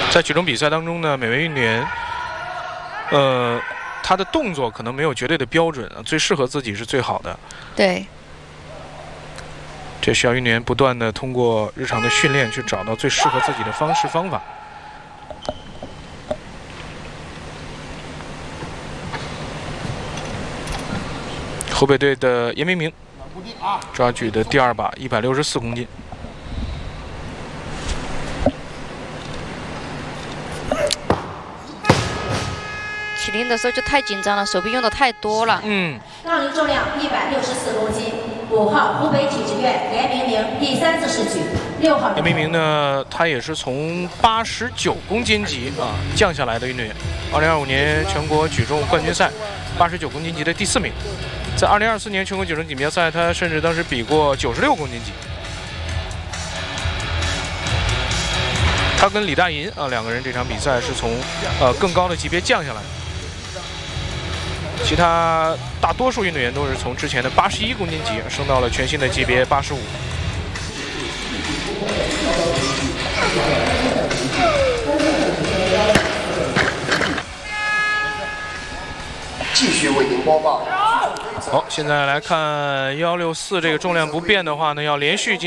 在举重比赛当中呢，每位运动员，他的动作可能没有绝对的标准啊，最适合自己是最好的。 对。 这需要运动员不断的通过日常的训练去找到最适合自己的方式方法。河北队的严明明抓举的第2把164公斤。 起拎的时候就太紧张了，手臂用的太多了。 杠铃重量164公斤，5号湖北体制院严明明第3次试举，6号。 严明明呢，他也是从89公斤级降下来的运动员。2025年全国举重冠军赛，89公斤级的第4名。在2024年全国举重锦标赛，他甚至当时比过96公斤级。他跟李大银2个人这场比赛是从更高的级别降下来的。其他大多数运动员都是从之前的81公斤级升到了全新的级别85。 继续为您播报。 好，现在来看164这个重量不变的话呢，要连续进